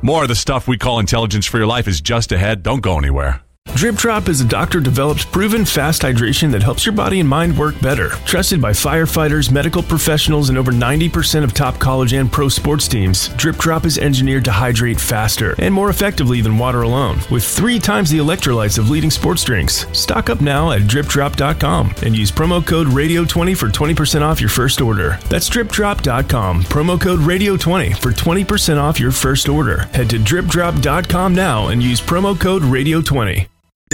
More of the stuff we call intelligence for your life is just ahead. Don't go anywhere. Drip Drop is a doctor-developed, proven fast hydration that helps your body and mind work better. Trusted by firefighters, medical professionals, and over 90% of top college and pro sports teams, Drip Drop is engineered to hydrate faster and more effectively than water alone, with 3 times the electrolytes of leading sports drinks. Stock up now at dripdrop.com and use promo code RADIO20 for 20% off your first order. That's dripdrop.com, promo code RADIO20 for 20% off your first order. Head to dripdrop.com now and use promo code RADIO20.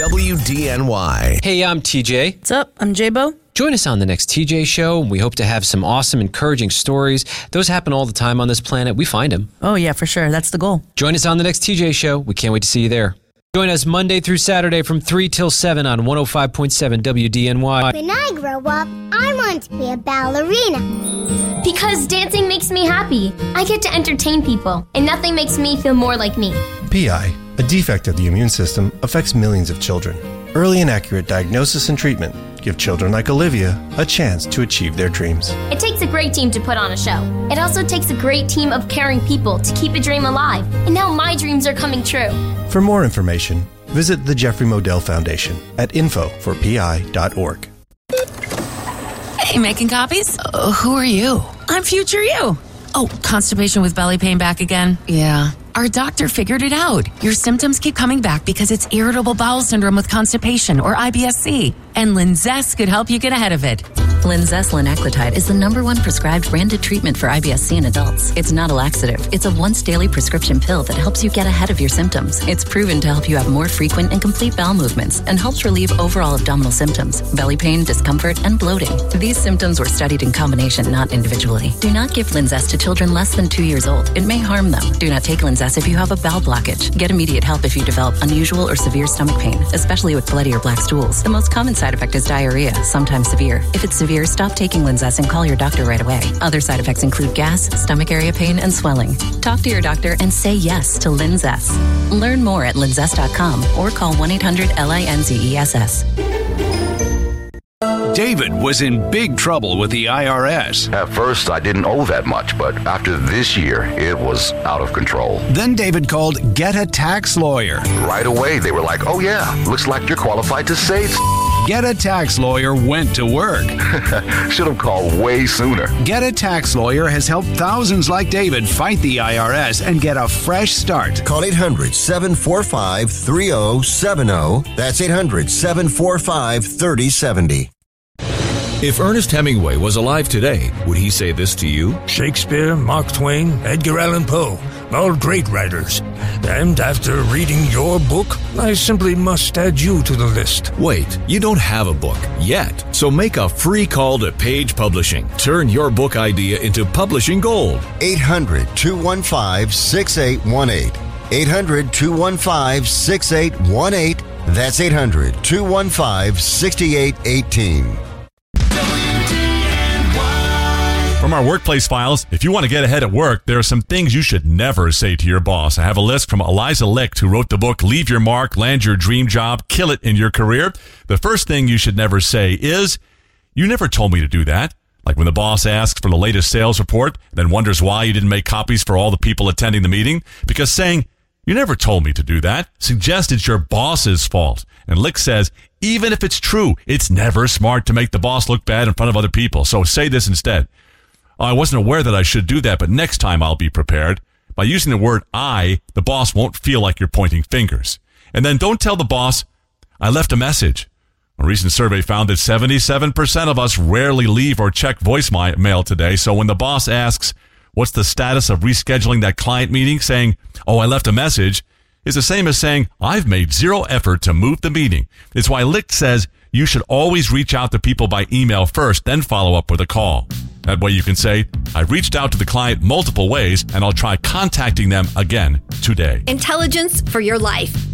WDNY. Hey, I'm TJ. What's up? I'm J-Bo. Join us on the next TJ show. We hope to have some awesome, encouraging stories. Those happen all the time on this planet. We find them. Oh, yeah, for sure. That's the goal. Join us on the next TJ show. We can't wait to see you there. Join us Monday through Saturday from 3 till 7 on 105.7 WDNY. When I grow up, I want to be a ballerina. Because dancing makes me happy. I get to entertain people, and nothing makes me feel more like me. PI, a defect of the immune system, affects millions of children. Early and accurate diagnosis and treatment give children like Olivia a chance to achieve their dreams. It takes a great team to put on a show. It also takes a great team of caring people to keep a dream alive. And now my dreams are coming true. For more information, visit the Jeffrey Modell Foundation at info4pi.org. Hey, making copies? Who are you? I'm future you. Oh, constipation with belly pain back again? Yeah. Our doctor figured it out. Your symptoms keep coming back because it's irritable bowel syndrome with constipation, or IBS-C. And Linzess could help you get ahead of it. Linzess linaclotide is the #1 prescribed branded treatment for IBS-C in adults. It's not a laxative. It's a once-daily prescription pill that helps you get ahead of your symptoms. It's proven to help you have more frequent and complete bowel movements and helps relieve overall abdominal symptoms, belly pain, discomfort, and bloating. These symptoms were studied in combination, not individually. Do not give Linzess to children less than 2 years old. It may harm them. Do not take Linzess if you have a bowel blockage. Get immediate help if you develop unusual or severe stomach pain, especially with bloody or black stools. The most common side effect is diarrhea, sometimes severe. If it's severe, stop taking Linzess and call your doctor right away. Other side effects include gas, stomach area pain, and swelling. Talk to your doctor and say yes to Linzess. Learn more at linzess.com or call 1-800-LINZESS. David was in big trouble with the IRS. At first, I didn't owe that much, but after this year, it was out of control. Then David called Get a Tax Lawyer. Right away, they were like, oh yeah, looks like you're qualified to save. Get a Tax Lawyer went to work. Should have called way sooner. Get a Tax Lawyer has helped thousands like David fight the IRS and get a fresh start. Call 800-745-3070. That's 800-745-3070. If Ernest Hemingway was alive today, would he say this to you? Shakespeare, Mark Twain, Edgar Allan Poe, all great writers. And after reading your book, I simply must add you to the list. Wait, you don't have a book yet. So make a free call to Page Publishing. Turn your book idea into publishing gold. 800-215-6818. 800-215-6818. That's 800-215-6818. From our workplace files, if you want to get ahead at work, there are some things you should never say to your boss. I have a list from Eliza Licht, who wrote the book, Leave Your Mark, Land Your Dream Job, Kill It in Your Career. The first thing you should never say is, you never told me to do that. Like when the boss asks for the latest sales report, then wonders why you didn't make copies for all the people attending the meeting. Because saying, you never told me to do that, suggests it's your boss's fault. And Licht says, even if it's true, it's never smart to make the boss look bad in front of other people. So say this instead. I wasn't aware that I should do that, but next time I'll be prepared. By using the word I, the boss won't feel like you're pointing fingers. And then don't tell the boss, I left a message. A recent survey found that 77% of us rarely leave or check voicemail today. So when the boss asks, what's the status of rescheduling that client meeting, saying, oh, I left a message, is the same as saying, I've made zero effort to move the meeting. It's why Licht says you should always reach out to people by email first, then follow up with a call. That way you can say, I reached out to the client multiple ways, and I'll try contacting them again today. Intelligence for your life.